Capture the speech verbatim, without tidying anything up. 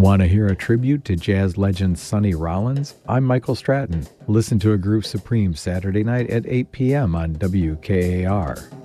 Want to hear a tribute to jazz legend Sonny Rollins? I'm Michael Stratton. Listen to A Groove Supreme Saturday night at eight p.m. on W K A R.